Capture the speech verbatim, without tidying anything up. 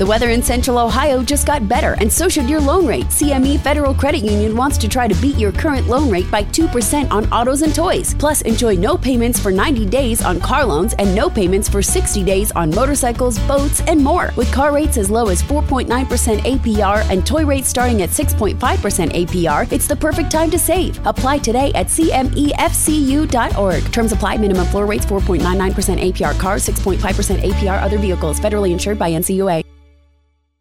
The weather in Central Ohio just got better, and so should your loan rate. C M E Federal Credit Union wants to try to beat your current loan rate by two percent on autos and toys. Plus, enjoy no payments for ninety days on car loans and no payments for sixty days on motorcycles, boats, and more. With car rates as low as four point nine percent A P R and toy rates starting at six point five percent A P R, it's the perfect time to save. Apply today at C M E F C U dot org. Terms apply. Minimum floor rates four point nine nine percent A P R cars, six point five percent A P R other vehicles. Federally insured by N C U A.